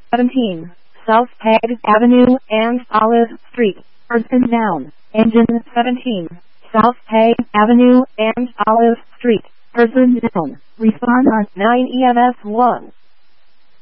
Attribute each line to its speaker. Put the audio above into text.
Speaker 1: 17, South Peg Avenue and Olive Street, person down. Engine 17, South Peg Avenue and Olive Street, person down. Respond on 9 EMS 1.